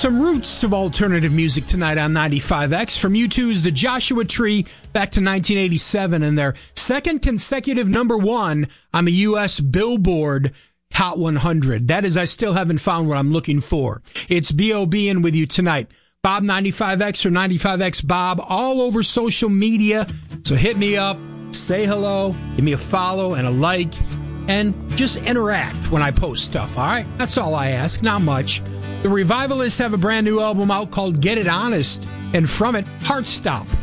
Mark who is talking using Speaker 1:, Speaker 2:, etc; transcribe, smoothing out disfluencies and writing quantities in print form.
Speaker 1: Some roots of alternative music tonight on 95X. From U2's The Joshua Tree back to 1987 and their second consecutive number one on the U.S. Billboard Hot 100. That is, I still haven't found what I'm looking for. It's B.O.B. in with you tonight. Bob 95X or 95X Bob all over social media. So hit me up, say hello, give me a follow and a like, and just interact when I post stuff, all right? That's all I ask, not much. The Revivalists have a brand new album out called Get It Honest, and from it, Heart Stop.